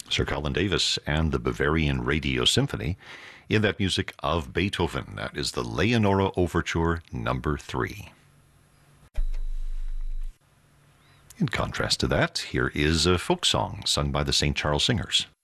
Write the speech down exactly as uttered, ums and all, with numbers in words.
Sir Colin Davis and the Bavarian Radio Symphony in that music of Beethoven. That is the Leonora Overture number three. In contrast to that, here is a folk song sung by the Saint Charles Singers.